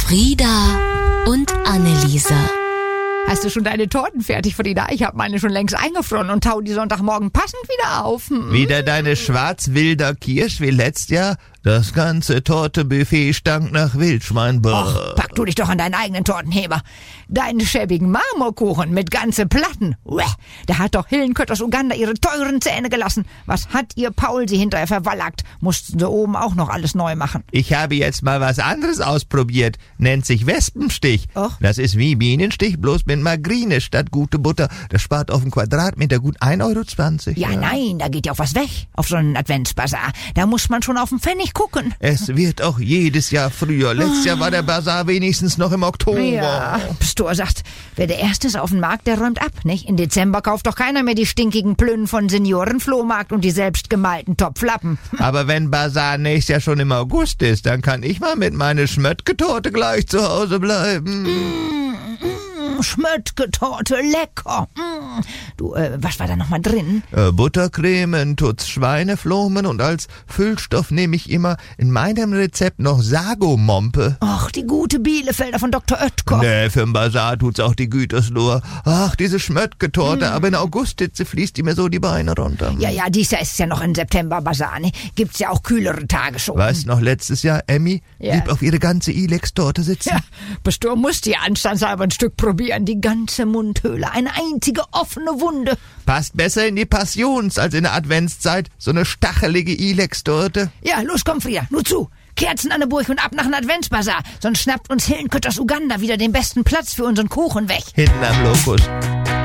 Frieda und Anneliese. Hast du schon deine Torten fertig, Frieda? Ich habe meine schon längst eingefroren und tau die Sonntagmorgen passend wieder auf. Wieder deine schwarz-wilder Kirsch wie letztes Jahr? Das ganze Tortebuffet stank nach Wildschwein. Och, pack du dich doch an deinen eigenen Tortenheber. Deinen schäbigen Marmorkuchen mit ganze Platten. Uäh, da hat doch Hillenkött aus Uganda ihre teuren Zähne gelassen. Was hat ihr Paul sie hinterher verwallackt? Mussten sie oben auch noch alles neu machen. Ich habe jetzt mal was anderes ausprobiert. Nennt sich Wespenstich. Och. Das ist wie Bienenstich, bloß mit Margarine statt gute Butter. Das spart auf den Quadratmeter gut 1,20 €. Ja, nein, da geht ja auch was weg auf so einen Adventsbasar. Da muss man schon auf den Pfennig gucken. Es wird auch jedes Jahr früher. Letztes Jahr war der Basar wenigstens noch im Oktober. Ja, Pastor sagt, wer der Erste ist auf dem Markt, der räumt ab, nicht? Im Dezember kauft doch keiner mehr die stinkigen Plünnen von Seniorenflohmarkt und die selbstgemalten Topflappen. Aber wenn Basar nächstes Jahr schon im August ist, dann kann ich mal mit meiner Schmöttgetorte gleich zu Hause bleiben. Schmöttgetorte, lecker. Du, was war da nochmal drin? Buttercreme, Tutz Schweineflomen und als Füllstoff nehme ich immer in meinem Rezept noch Sagomompe. Ach, die gute Bielefelder von Dr. Oetker. Nee, für den Basar tut's auch die Gütersloh. Ach, diese Schmöttgetorte, aber in Augusthitze fließt die mir so die Beine runter. Ja, dies Jahr ist ja noch ein September-Basar, ne? Gibt's ja auch kühlere Tage schon. Weißt noch, letztes Jahr, Emmy blieb auf ihre ganze Ilex-Torte sitzen. Ja, Pastor musste ja anstandshalber ein Stück probieren. Die ganze Mundhöhle, eine einzige offene Wunde. Passt besser in die Passions als in der Adventszeit, so eine stachelige Ilex-Torte. Ja, los, komm, Frieda, nur zu. Kerzen an der Burg und ab nach dem Adventsbasar. Sonst schnappt uns Hillenkött aus Uganda wieder den besten Platz für unseren Kuchen weg. Hinten am Lokus.